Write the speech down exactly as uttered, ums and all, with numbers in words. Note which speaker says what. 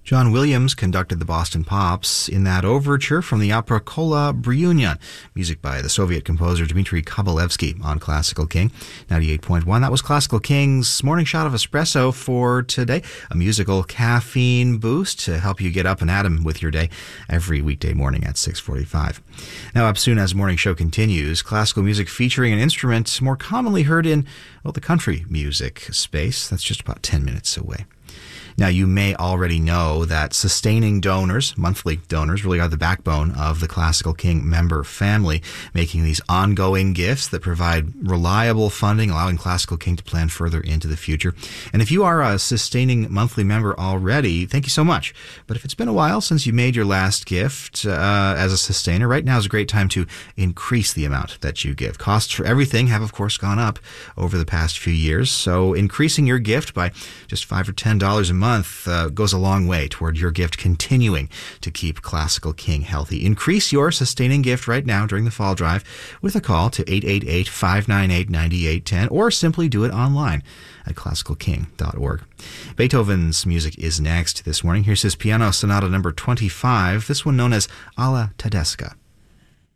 Speaker 1: John Williams conducted the Boston Pops in that overture from the opera Kola Bryunia, music by the Soviet composer Dmitry Kabalevsky on Classical King ninety-eight point one. That was Classical King's Morning Shot of Espresso for today, a musical caffeine boost to help you get up and at 'em with your day every weekday morning at six forty-five. Now, up soon as Morning Show continues, classical music featuring an instrument more commonly heard in, well, the country music space. That's just about ten minutes away. Now, you may already know that sustaining donors, monthly donors, really are the backbone of the Classical King member family, making these ongoing gifts that provide reliable funding, allowing Classical King to plan further into the future. And if you are a sustaining monthly member already, thank you so much. But if it's been a while since you made your last gift uh, as a sustainer, right now is a great time to increase the amount that you give. Costs for everything have, of course, gone up over the past few years, so increasing your gift by just five or ten dollars a month month uh, goes a long way toward your gift continuing to keep Classical King healthy. Increase your sustaining gift right now during the fall drive with a call to eight eight eight, five nine eight, nine eight one zero or simply do it online at classical king dot org. Beethoven's music is next this morning. Here's his piano sonata number twenty-five, this one known as Alla Tedesca.